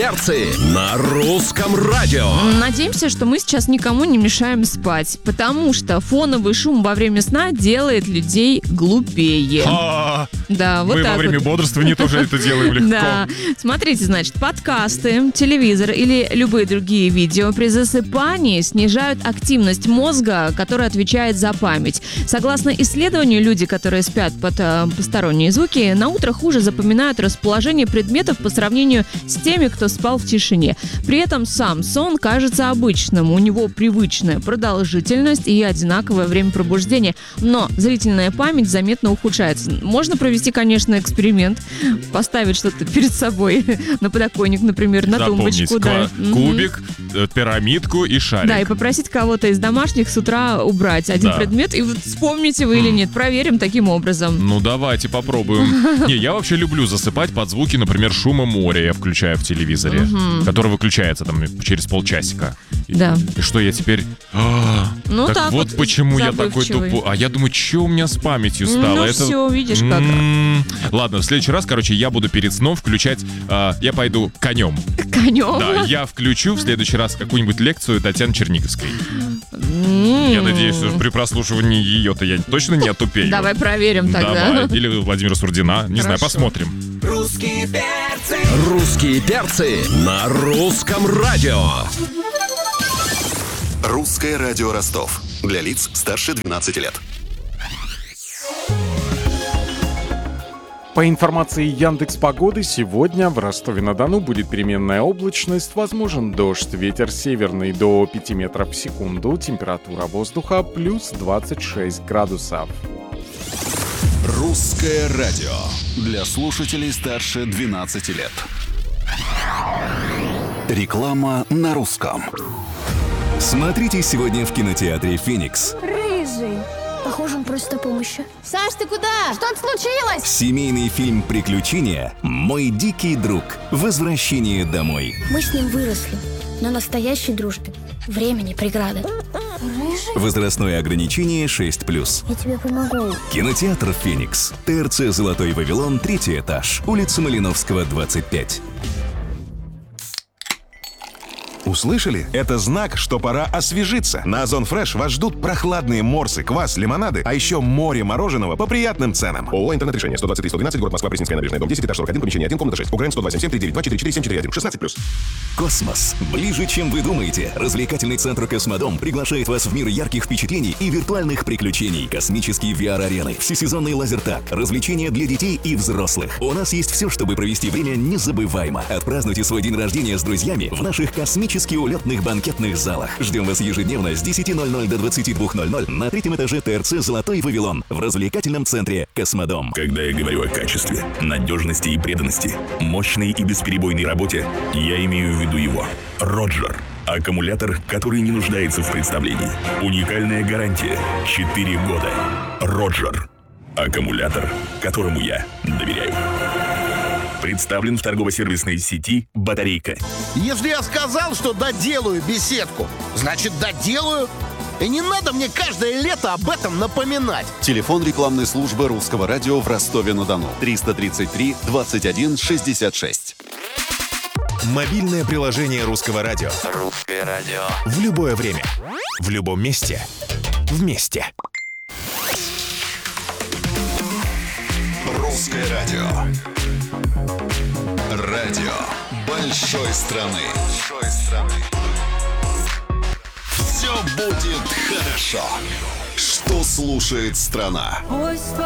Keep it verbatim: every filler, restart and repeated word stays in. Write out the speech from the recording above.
перцы» на русском радио. Надеемся, что мы сейчас никому не мешаем спать, потому что фоновый шум во время сна делает людей глупее. А, Да, вот мы так во время вот. бодрствования тоже это делаем легко. Да. Смотрите, значит, подкасты, телевизор или любые другие видео при засыпании снижают активность мозга, который отвечает за память. Согласно исследованию, люди, которые спят под э, посторонние звуки, на утро хуже запоминают расположение предметов по сравнению с теми, кто спал в тишине. При этом сам сон кажется обычным, у него привычная продолжительность и одинаковое время пробуждения, но зрительная память заметно ухудшается. Можно провести, конечно, эксперимент, поставить что-то перед собой на подоконник, например, на Запомнить тумбочку. ка- Да. кубик, э, пирамидку и шарик. Да, и попросить кого-то из домашних с утра убрать один Да. предмет, и вот вспомните вы или нет, проверим таким образом. Ну давайте попробуем. Не, я вообще люблю засыпать под звуки, например, шума моря я включаю в телевизоре, который выключается там через полчасика. И- Да. И что я теперь... А, Ну так вот вот, почему я такой забывчивый. тупой. А я думаю, что у меня с памятью стало? Ну Это- все, видишь как. М, Ладно, в следующий раз, короче, я буду перед сном включать... а, я пойду конем. Конем. Да, я включу в следующий раз какую-нибудь лекцию Татьяны Черниговской. М. Я надеюсь, что при прослушивании ее-то я точно не отупею. Давай проверим тогда. Давай. Или Владимира Сурдина. Не знаю, Хорошо. посмотрим. Русские перцы. Русские перцы на русском радио. Русское радио Ростов. Для лиц старше двенадцати лет. По информации Яндекс.Погоды, сегодня в Ростове-на-Дону будет переменная облачность, возможен дождь, ветер северный до пяти метров в секунду, температура воздуха плюс двадцать шесть градусов. Русское радио. Для слушателей старше двенадцати лет. Реклама на русском. Смотрите сегодня в кинотеатре «Феникс». Рыжий. Похоже, он просит о помощи. Саш, ты куда? Что-то случилось? Семейный фильм «Приключения. Мой дикий друг. Возвращение домой». Мы с ним выросли, но настоящей дружбе время не преграда. Рыжий? Возрастное ограничение шесть плюс. Я тебе помогу. Кинотеатр «Феникс». ТРЦ «Золотой Вавилон», третий этаж. Улица Малиновского, двадцать пять. Услышали? Это знак, что пора освежиться. На Озон Фреш вас ждут прохладные морсы, квас, лимонады, а еще море мороженого по приятным ценам. ООО «Интернет-решение». сто двадцать три сто двенадцать, город Москва, Пресненская набережная, дом десять, этаж сорок один, помещение один, комната шесть. УГРН сто два семь семь три девять два четыре четыре семь четыре один. шестнадцать плюс. Космос. Ближе, чем вы думаете. Развлекательный центр «Космодом» приглашает вас в мир ярких впечатлений и виртуальных приключений. Космические ви ар-арены, всесезонный лазертаг, развлечения для детей и взрослых. У нас есть все, чтобы провести время незабываемо. Отпразднуйте свой день рождения с друзьями в наших космических улетных банкетных залах. Ждем вас ежедневно с десяти ноль-ноль до двадцати двух ноль-ноль на третьем этаже ТРЦ «Золотой Вавилон» в развлекательном центре «Космодом». Когда я говорю о качестве, надежности и преданности, мощной и бесперебойной работе, я имею в виду его. Роджер. Аккумулятор, который не нуждается в представлении. Уникальная гарантия. четыре года. Роджер. Аккумулятор, которому я доверяю. Представлен в торгово-сервисной сети «Батарейка». Если я сказал, что доделаю беседку, значит доделаю. И не надо мне каждое лето об этом напоминать. Телефон рекламной службы Русского радио в Ростове-на-Дону. триста тридцать три двадцать один шестьдесят шесть. Мобильное приложение Русского радио. Русское радио. В любое время. В любом месте. Вместе. Русское радио. Радио большой страны. Большой страны. Все будет хорошо. Что слушает страна?